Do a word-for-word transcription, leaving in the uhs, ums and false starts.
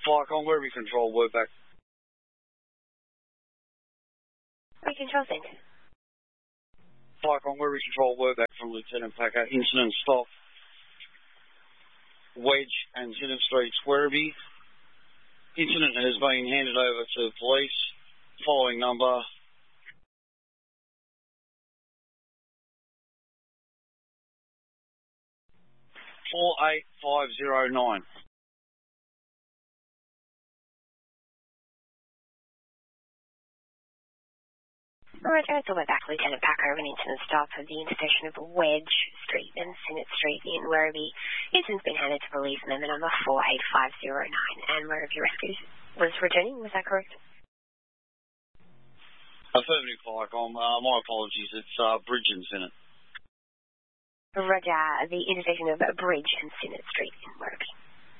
Flycom, Werribee Control, word back. Werribee Control Centre. Flycom, Werribee Control, word back from Lieutenant Packer. Incident stop. Wedge and Sydenham Streets, Werribee. Incident has been handed over to police. Following number. four eight five zero nine. Alright, it's all back, Lieutenant Packer, of an incident stop at the intersection of Wedge Street and Sinnott Street in Werribee. Incident's been handed to police, member number four eight five zero nine, and Werribee Rescue was returning, was that correct? Affirmative, Flycom. Uh, my apologies, it's uh, Bridge and Sinnott. Roger, the intersection of Bridge and Sinnott Street in Werribee.